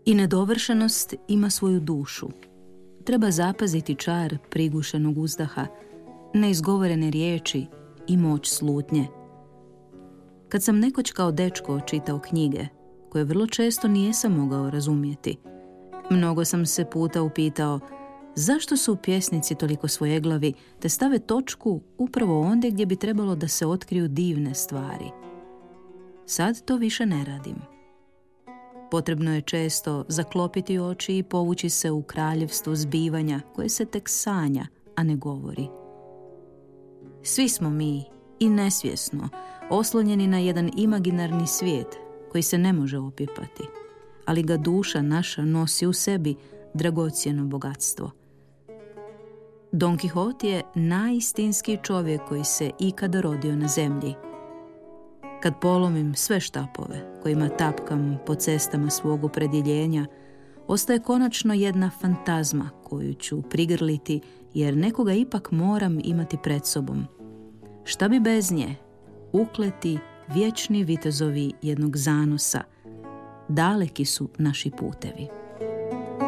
I nedovršenost ima svoju dušu. Treba zapaziti čar prigušenog uzdaha, neizgovorene riječi i moć slutnje. Kad sam nekoć kao dečko čitao knjige, koje vrlo često nijesam mogao razumjeti, mnogo sam se puta upitao zašto su pjesnici toliko svojeglavi te stave točku upravo ondje gdje bi trebalo da se otkriju divne stvari. Sad to više ne radim. Potrebno je često zaklopiti oči i povući se u kraljevstvo zbivanja koje se tek sanja, a ne govori. Svi smo mi, i nesvjesno, oslonjeni na jedan imaginarni svijet koji se ne može opipati, ali ga duša naša nosi u sebi dragocjeno bogatstvo. Don Quixote je najistinski čovjek koji se ikada rodio na zemlji. Kad polomim sve štapove kojima tapkam po cestama svog opredjeljenja, ostaje konačno jedna fantazma koju ću prigrliti, jer nekoga ipak moram imati pred sobom. Šta bi bez nje? Ukleti vječni vitezovi jednog zanosa. Daleki su naši putevi.